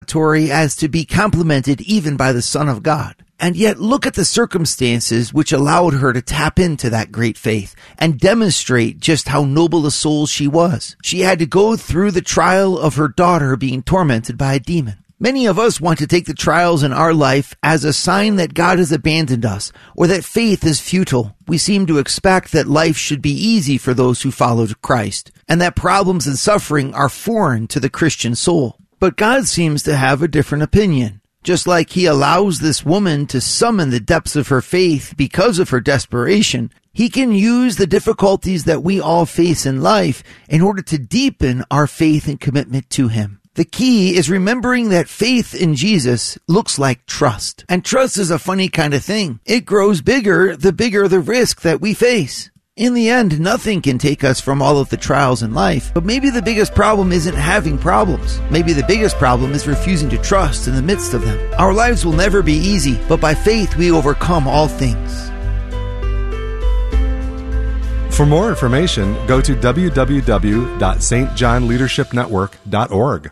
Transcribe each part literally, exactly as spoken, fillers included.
as to be complimented even by the Son of God. And yet look at the circumstances which allowed her to tap into that great faith and demonstrate just how noble a soul she was. She had to go through the trial of her daughter being tormented by a demon. Many of us want to take the trials in our life as a sign that God has abandoned us or that faith is futile. We seem to expect that life should be easy for those who follow Christ and that problems and suffering are foreign to the Christian soul. But God seems to have a different opinion. Just like he allows this woman to summon the depths of her faith because of her desperation, he can use the difficulties that we all face in life in order to deepen our faith and commitment to him. The key is remembering that faith in Jesus looks like trust. And trust is a funny kind of thing. It grows bigger the bigger the risk that we face. In the end, nothing can take us from all of the trials in life, but maybe the biggest problem isn't having problems. Maybe the biggest problem is refusing to trust in the midst of them. Our lives will never be easy, but by faith we overcome all things. For more information, go to w w w dot s t john leadership network dot org.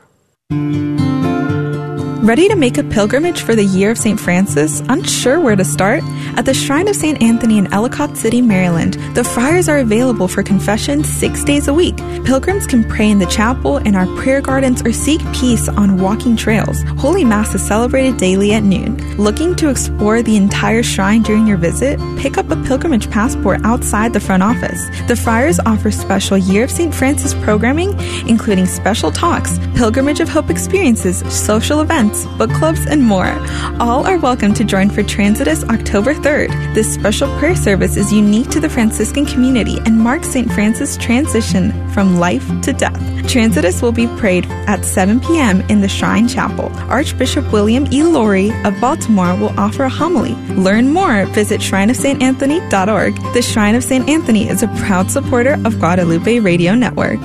Ready to make a pilgrimage for the Year of Saint Francis? Unsure where to start? At the Shrine of Saint Anthony in Ellicott City, Maryland, the friars are available for confession six days a week. Pilgrims can pray in the chapel, in our prayer gardens, or seek peace on walking trails. Holy Mass is celebrated daily at noon. Looking to explore the entire shrine during your visit? Pick up a pilgrimage passport outside the front office. The friars offer special Year of Saint Francis programming, including special talks, Pilgrimage of Hope experiences, social events, book clubs, and more. All are welcome to join for Transitus October third. This special prayer service is unique to the Franciscan community and marks Saint Francis' transition from life to death. Transitus will be prayed at seven p.m. in the Shrine Chapel. Archbishop William E. Laurie of Baltimore will offer a homily. Learn more, visit shrine of saint anthony dot org. The Shrine of Saint Anthony is a proud supporter of Guadalupe Radio Network.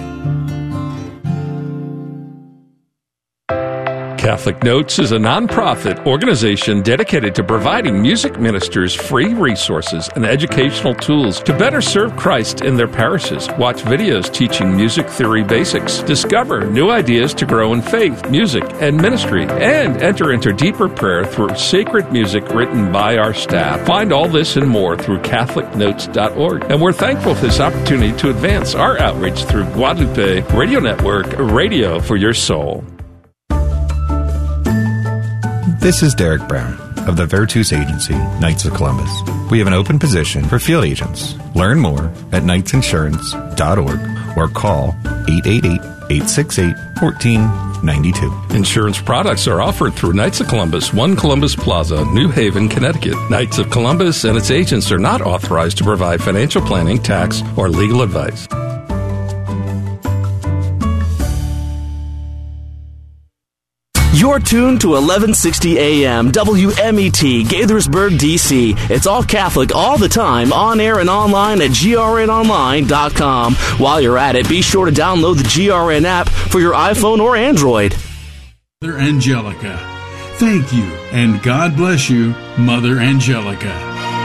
Catholic Notes is a nonprofit organization dedicated to providing music ministers free resources and educational tools to better serve Christ in their parishes. Watch videos teaching music theory basics, discover new ideas to grow in faith, music, and ministry, and enter into deeper prayer through sacred music written by our staff. Find all this and more through catholic notes dot org. And we're thankful for this opportunity to advance our outreach through Guadalupe Radio Network, radio for your soul. This is Derek Brown of the Virtus Agency, Knights of Columbus. We have an open position for field agents. Learn more at knights insurance dot org or call eight eight eight, eight six eight, one four nine two. Insurance products are offered through Knights of Columbus, One Columbus Plaza, New Haven, Connecticut. Knights of Columbus and its agents are not authorized to provide financial planning, tax, or legal advice. You're tuned to eleven sixty A M W M E T, Gaithersburg, D C. It's all Catholic all the time, on air and online at G R N online dot com. While you're at it, be sure to download the G R N app for your iPhone or Android. Mother Angelica. Thank you, and God bless you, Mother Angelica.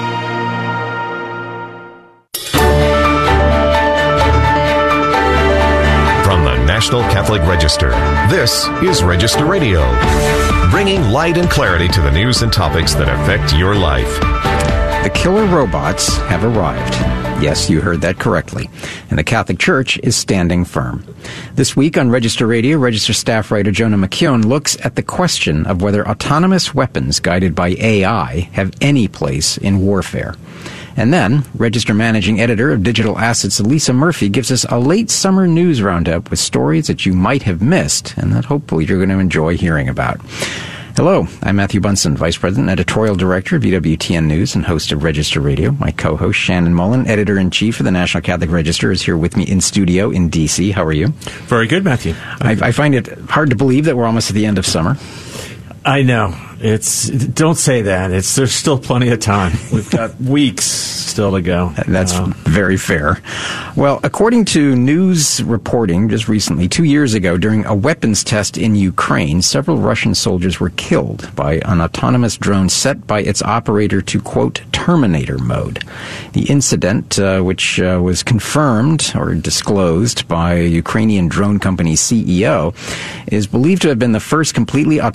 National Catholic Register. This is Register Radio, bringing light and clarity to the news and topics that affect your life. The killer robots have arrived. Yes, you heard that correctly. And the Catholic Church is standing firm. This week on Register Radio, Register staff writer Jonah McKeown looks at the question of whether autonomous weapons guided by A I have any place in warfare. And then, Register Managing Editor of Digital Assets, Lisa Murphy, gives us a late summer news roundup with stories that you might have missed and that hopefully you're going to enjoy hearing about. Hello, I'm Matthew Bunson, Vice President, Editorial Director of E W T N News and host of Register Radio. My co-host, Shannon Mullen, Editor-in-Chief of the National Catholic Register, is here with me in studio in D C. How are you? Very good, Matthew. I, I find it hard to believe that we're almost at the end of summer. I know. It's don't say that. It's there's still plenty of time. We've got weeks still to go. That's uh, very fair. Well, according to news reporting just recently, two years ago, during a weapons test in Ukraine, several Russian soldiers were killed by an autonomous drone set by its operator to, quote, Terminator mode. The incident, uh, which uh, was confirmed or disclosed by Ukrainian drone company C E O, is believed to have been the first completely autonomous